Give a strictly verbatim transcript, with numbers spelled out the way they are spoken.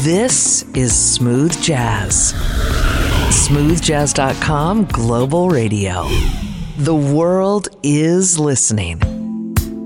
This is Smooth Jazz. smooth jazz dot com Global Radio. The world is listening.